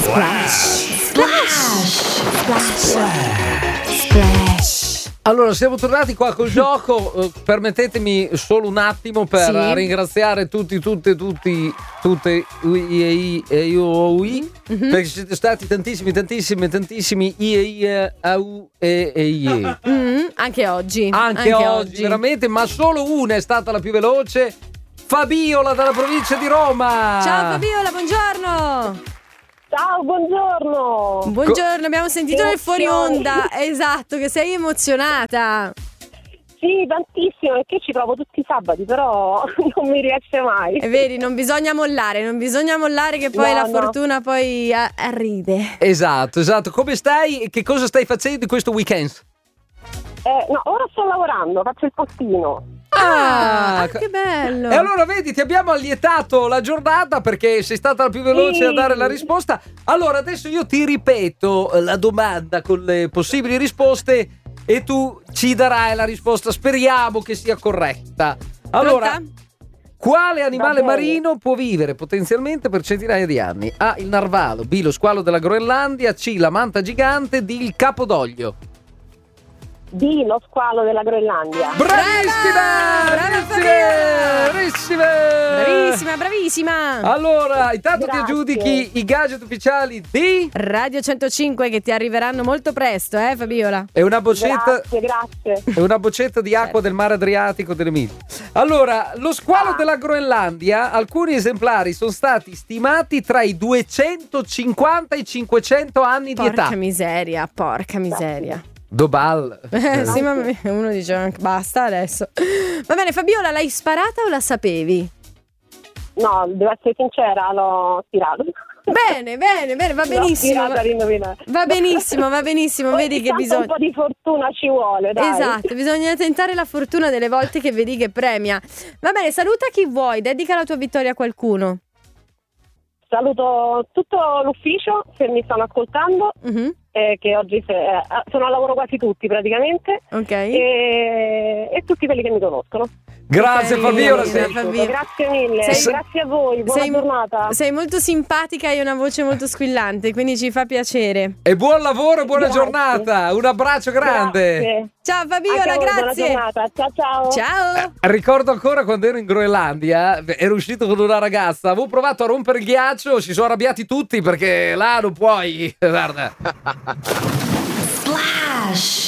Allora, siamo tornati qua col gioco. Permettetemi solo un attimo per ringraziare tutti, perché siete stati tantissimi anche oggi. Anche oggi, veramente, ma solo una è stata la più veloce. Fabiola dalla provincia di Roma. Ciao Fabiola, buongiorno. Ciao, buongiorno. Buongiorno, abbiamo sentito nel fuori onda, esatto, che sei emozionata. Sì, tantissimo, perché ci provo tutti i sabati, però non mi riesce mai. E vedi, non bisogna mollare che poi la fortuna poi arride. Esatto. Come stai e che cosa stai facendo in questo weekend? No, ora sto lavorando, faccio il postino. Che bello. E allora vedi, ti abbiamo allietato la giornata perché sei stata la più veloce a dare la risposta. Allora adesso io ti ripeto la domanda con le possibili risposte e tu ci darai la risposta, speriamo che sia corretta. Allora, pronta? Quale animale marino può vivere potenzialmente per centinaia di anni? A. Il narvalo, B. Lo squalo della Groenlandia, C. La manta gigante, D. Il capodoglio. D. Lo squalo della Groenlandia. Bravissima. Allora, intanto ti aggiudichi i gadget ufficiali di Radio 105 che ti arriveranno molto presto, Fabiola? È una boccetta. Grazie. È una boccetta di acqua del mare Adriatico dell'Emilia. Allora, lo squalo della Groenlandia, alcuni esemplari sono stati stimati tra i 250 e i 500 anni di età. Porca miseria. Dobal. Sì, ma uno dice basta adesso. Va bene, Fabiola, l'hai sparata o la sapevi? No, devo essere sincera, l'ho tirato. Bene, va benissimo. Va benissimo, vedi che bisogna. Un po' di fortuna ci vuole, dai. Esatto, bisogna tentare la fortuna delle volte che vedi che premia. Va bene, saluta chi vuoi, dedica la tua vittoria a qualcuno. Saluto tutto l'ufficio se mi stanno ascoltando. Che oggi sono a lavoro quasi tutti praticamente, e tutti quelli che mi conoscono. Grazie Fabiola, grazie mille, grazie a voi, buona giornata. Sei molto simpatica e hai una voce molto squillante, quindi ci fa piacere. E buon lavoro, buona giornata, un abbraccio grande. Grazie. Ciao Fabiola, grazie. Buona giornata, ciao. Ricordo ancora quando ero in Groenlandia, ero uscito con una ragazza, avevo provato a rompere il ghiaccio, si sono arrabbiati tutti perché là non puoi, guarda. Splash.